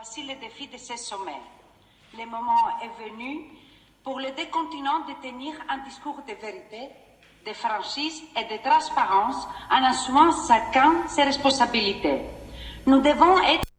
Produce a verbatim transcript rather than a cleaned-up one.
Voici le défi de ce sommet. Le moment est venu pour les deux continents de tenir un discours de vérité, de franchise et de transparence en assumant chacun ses responsabilités. Nous devons être